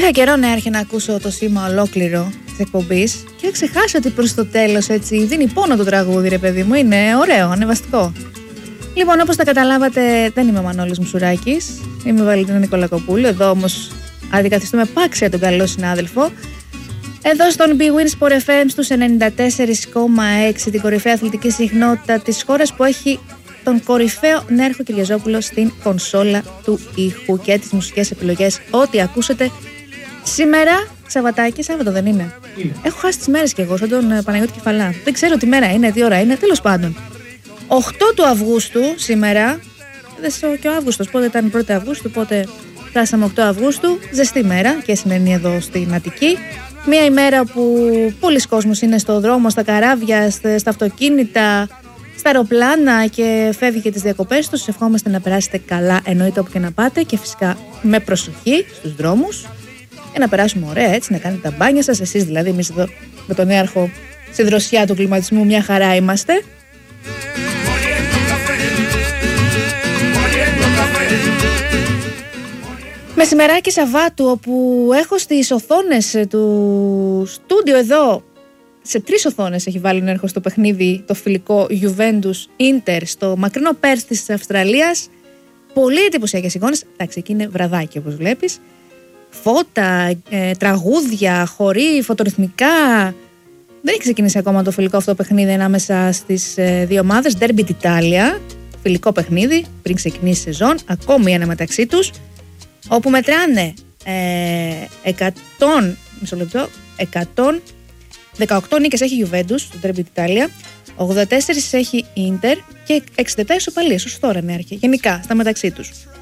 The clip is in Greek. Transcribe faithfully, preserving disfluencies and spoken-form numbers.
Είχα καιρό να έρχεται να ακούσω το σήμα ολόκληρο της εκπομπής και είχα ξεχάσει ότι προς το τέλος έτσι δίνει πόνο το τραγούδι, ρε παιδί μου. Είναι ωραίο, ανεβαστικό. Λοιπόν, όπως τα καταλάβατε, δεν είμαι ο Μανώλης Μουσουράκης. Είμαι η Βαλεντίνα Νικολακοπούλου. Εδώ όμως αντικαθιστούμε πάξια τον καλό συνάδελφο. Εδώ στον Big Win Sport εφ εμ στους ενενήντα τέσσερα κόμμα έξι, την κορυφαία αθλητική συχνότητα της χώρας που έχει τον κορυφαίο Νέρχο Κυριαζόπουλο στην κονσόλα του ήχου και τις μουσικές επιλογές. Ό,τι ακούσετε σήμερα, Σαββατάκι, Σάββατο δεν είναι. είναι. Έχω χάσει τις μέρες κι εγώ, σαν τον Παναγιώτη Κεφαλά. Δεν ξέρω τι μέρα είναι, τι ώρα είναι, τέλος πάντων. οκτώ του Αυγούστου σήμερα, δεν ξέρω και ο Αύγουστος, πότε ήταν πρώτη Αυγούστου, πότε φτάσαμε οκτώ Αυγούστου, ζεστή μέρα και σημερινή εδώ στην Αττική. Μια ημέρα που πολλοί κόσμος είναι στο δρόμο, στα καράβια, στα αυτοκίνητα, στα αεροπλάνα και φεύγει και τις διακοπές τους. Ευχόμαστε να περάσετε καλά, εννοείται όπου και να πάτε και φυσικά με προσοχή στους δρόμους και να περάσουμε ωραία έτσι, να κάνετε τα μπάνια σας. Εσείς δηλαδή, εμείς εδώ με τον νέαρχο στη δροσιά του κλιματισμού μια χαρά είμαστε. Μεσημεράκι Σαββάτου, όπου έχω στις οθόνες του στούντιο εδώ, σε τρεις οθόνες έχει βάλει Νέρχο στο παιχνίδι το φιλικό Juventus Inter στο μακρινό Πέρθ της Αυστραλίας. Πολύ εντυπωσιακές εικόνες. Εντάξει, εκεί είναι βραδάκι όπως βλέπεις. Φώτα, ε, τραγούδια, χοροί, φωτορυθμικά. Δεν έχει ξεκινήσει ακόμα το φιλικό αυτό παιχνίδι ανάμεσα στις ε, δύο ομάδες. Derby d'Italia, φιλικό παιχνίδι πριν ξεκινήσει η σεζόν. Ακόμη ένα μεταξύ τους, όπου μετράνε ε, εκατό, μισό λεπτό, εκατόν δεκαοκτώ νίκες έχει η Juventus στο Derby d'Italia, ογδόντα τέσσερα έχει η Inter και εξήντα επτά ισοπαλίες ως τώρα με αρχή, γενικά στα μεταξύ τους.